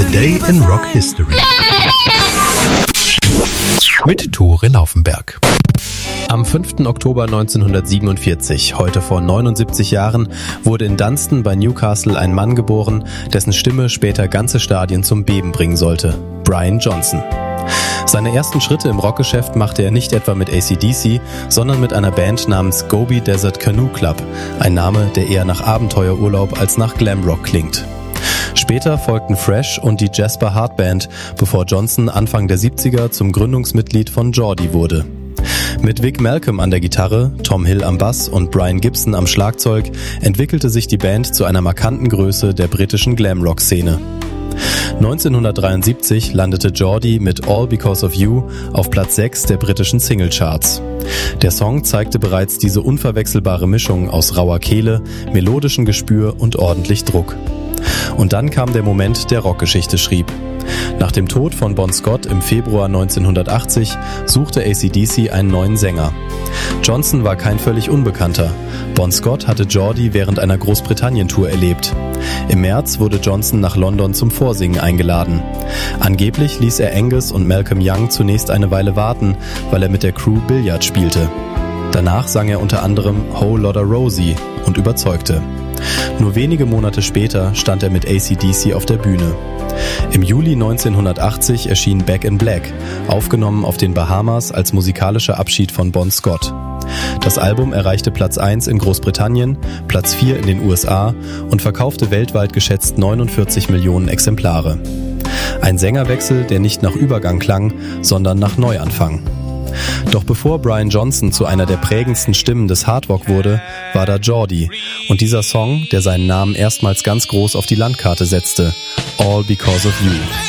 A Day in Rock History mit Tore Laufenberg. Am 5. Oktober 1947, heute vor 79 Jahren, wurde in Dunston bei Newcastle ein Mann geboren, dessen Stimme später ganze Stadien zum Beben bringen sollte: Brian Johnson. Seine ersten Schritte im Rockgeschäft machte er nicht etwa mit AC/DC, sondern mit einer Band namens Gobi Desert Canoe Club, ein Name, der eher nach Abenteuerurlaub als nach Glamrock klingt. Später folgten Fresh und die Jasper Hart Band, bevor Johnson Anfang der 70er zum Gründungsmitglied von Geordie wurde. Mit Vic Malcolm an der Gitarre, Tom Hill am Bass und Brian Gibson am Schlagzeug entwickelte sich die Band zu einer markanten Größe der britischen Glamrock-Szene. 1973 landete Geordie mit All Because of You auf Platz 6 der britischen Singlecharts. Der Song zeigte bereits diese unverwechselbare Mischung aus rauer Kehle, melodischem Gespür und ordentlich Druck. Und dann kam der Moment, der Rockgeschichte schrieb. Nach dem Tod von Bon Scott im Februar 1980 suchte AC/DC einen neuen Sänger. Johnson war kein völlig Unbekannter. Bon Scott hatte Geordie während einer Großbritannien-Tour erlebt. Im März wurde Johnson nach London zum Vorsingen eingeladen. Angeblich ließ er Angus und Malcolm Young zunächst eine Weile warten, weil er mit der Crew Billard spielte. Danach sang er unter anderem Whole Lotta Rosie und überzeugte. Nur wenige Monate später stand er mit AC/DC auf der Bühne. Im Juli 1980 erschien Back in Black, aufgenommen auf den Bahamas als musikalischer Abschied von Bon Scott. Das Album erreichte Platz 1 in Großbritannien, Platz 4 in den USA und verkaufte weltweit geschätzt 49 Millionen Exemplare. Ein Sängerwechsel, der nicht nach Übergang klang, sondern nach Neuanfang. Doch bevor Brian Johnson zu einer der prägendsten Stimmen des Hardrock wurde, war da Geordie und dieser Song, der seinen Namen erstmals ganz groß auf die Landkarte setzte: All Because of You.